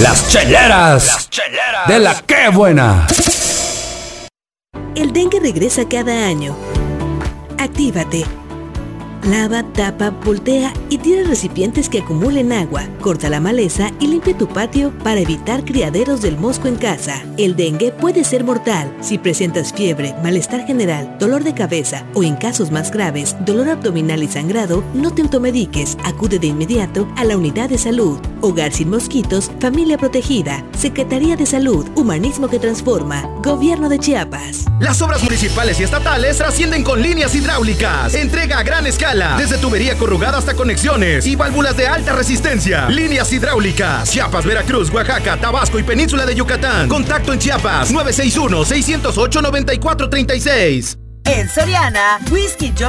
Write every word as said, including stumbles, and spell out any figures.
Las cheleras, Las cheleras de la Qué Buena. El dengue regresa cada año. Actívate. Lava, tapa, voltea y tira recipientes que acumulen agua. Corta la maleza y limpia tu patio para evitar criaderos del mosco en casa. El dengue puede ser mortal. Si presentas fiebre, malestar general, dolor de cabeza o en casos más graves, dolor abdominal y sangrado, no te automediques. Acude de inmediato a la unidad de salud. Hogar sin mosquitos, familia protegida. Secretaría de Salud, humanismo que transforma. Gobierno de Chiapas. Las obras municipales y estatales trascienden con líneas hidráulicas. Entrega a gran escala. Desde tubería corrugada hasta conexiones y válvulas de alta resistencia. Líneas hidráulicas. Chiapas, Veracruz, Oaxaca, Tabasco y Península de Yucatán. Contacto en Chiapas nueve seis uno, seis cero ocho, nueve cuatro tres seis. En Soriana, Whisky